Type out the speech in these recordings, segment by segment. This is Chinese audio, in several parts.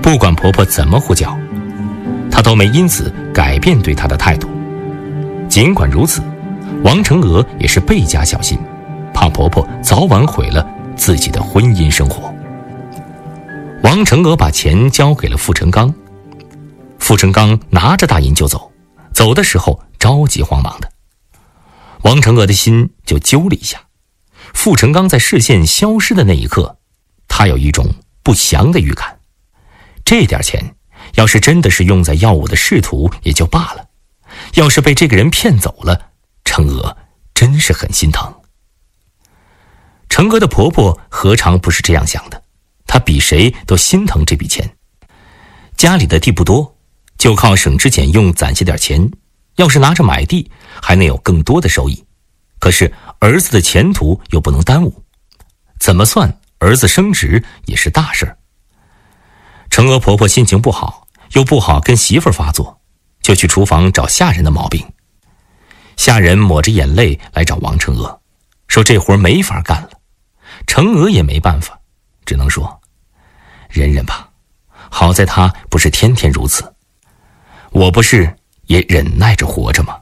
不管婆婆怎么胡搅，她都没因此改变对她的态度。尽管如此，王成娥也是倍加小心，怕婆婆早晚毁了自己的婚姻生活。王成娥把钱交给了傅成刚，傅成刚拿着大银就走，走的时候着急慌忙的。王成娥的心就揪了一下，傅成刚在视线消失的那一刻，他有一种不祥的预感。这点钱要是真的是用在药物的仕途也就罢了，要是被这个人骗走了，成娥真是很心疼。成娥的婆婆何尝不是这样想的，她比谁都心疼这笔钱。家里的地不多，就靠省吃俭用攒下点钱，要是拿着买地还能有更多的收益。可是儿子的前途又不能耽误，怎么算儿子升职也是大事。成娥婆婆心情不好，又不好跟媳妇儿发作，就去厨房找下人的毛病。下人抹着眼泪来找王成娥，说这活没法干了。成娥也没办法，只能说忍忍吧，好在她不是天天如此，我不是也忍耐着活着吗？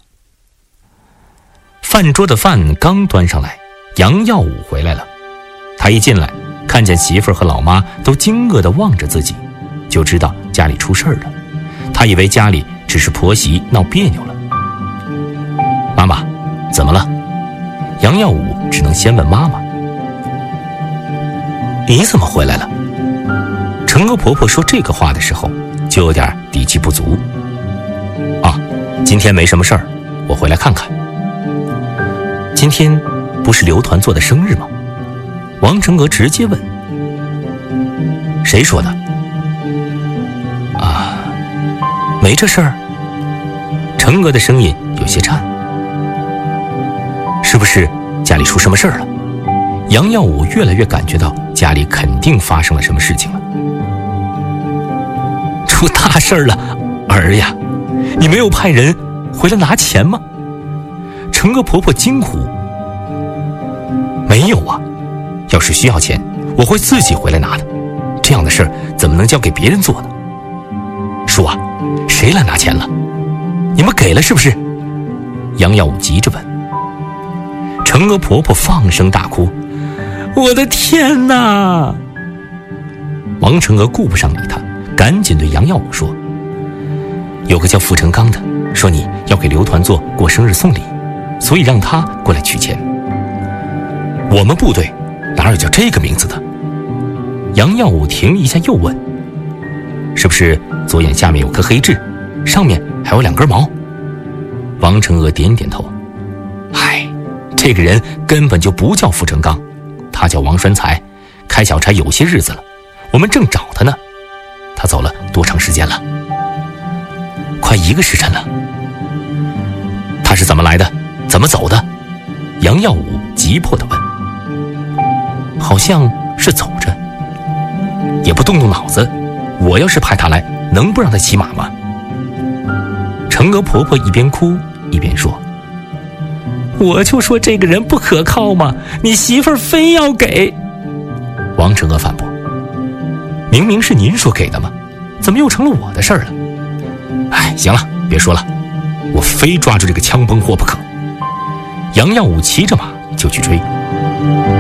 饭桌的饭刚端上来，杨耀武回来了。他一进来，看见媳妇儿和老妈都惊愕地望着自己，就知道家里出事儿了。他以为家里只是婆媳闹别扭了。妈妈，怎么了？杨耀武只能先问妈妈。你怎么回来了？成娥婆婆说这个话的时候，就有点底气不足。啊，今天没什么事儿，我回来看看。今天不是刘团做的生日吗？王成娥直接问。谁说的？啊，没这事儿。成娥的声音有些颤。是不是家里出什么事儿了？杨耀武越来越感觉到家里肯定发生了什么事情了。出大事儿了，儿呀，你没有派人回来拿钱吗？成娥婆婆惊呼。没有啊，要是需要钱，我会自己回来拿的。这样的事儿怎么能交给别人做呢？说啊，谁来拿钱了？你们给了是不是？杨耀武急着问。成娥婆婆放声大哭，我的天哪！王成娥顾不上理她，赶紧对杨耀武说，有个叫傅成刚的说你要给刘团做过生日送礼，所以让他过来取钱。我们部队哪有叫这个名字的？杨耀武停一下又问，是不是左眼下面有颗黑痣，上面还有2根毛？王成娥点点头。唉，这个人根本就不叫傅成刚，他叫王栓才，开小差有些日子了，我们正找他呢。他走了多长时间了？快1个时辰了。他是怎么来的？怎么走的？杨耀武急迫地问。好像是走着，也不动动脑子，我要是派他来，能不让他骑马吗？成娥婆婆一边哭一边说，我就说这个人不可靠嘛，你媳妇儿非要给。王成娥反驳，明明是您说给的嘛，怎么又成了我的事儿了？哎，行了，别说了，我非抓住这个枪崩货不可。杨耀武骑着马就去追。